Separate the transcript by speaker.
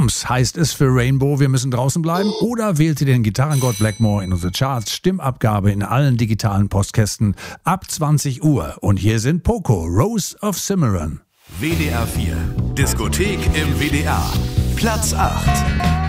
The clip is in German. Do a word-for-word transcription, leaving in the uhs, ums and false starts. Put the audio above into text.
Speaker 1: Bums heißt es für Rainbow, wir müssen draußen bleiben? Oder wählt ihr den Gitarrengott Blackmore in unsere Charts? Stimmabgabe in allen digitalen Postkästen ab zwanzig Uhr. Und hier sind Poco, Rose of Cimarron.
Speaker 2: W D R vier, Diskothek im W D R, Platz acht.